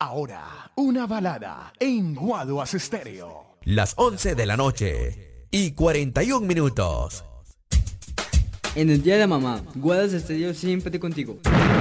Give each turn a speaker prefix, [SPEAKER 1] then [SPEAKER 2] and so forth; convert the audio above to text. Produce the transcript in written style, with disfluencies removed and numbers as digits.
[SPEAKER 1] Ahora, una balada en Guaduas Estéreo.
[SPEAKER 2] Las 11 de la noche y 41 minutos.
[SPEAKER 3] En el Día de la Mamá, Guaduas Estéreo siempre contigo.